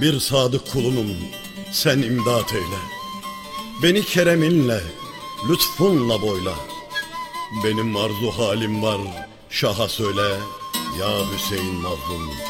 bir sadık kulunum, sen imdat eyle. Beni kereminle, lütfunla boyla. Benim arzu halim var, şaha söyle, ya Hüseyin mazlum.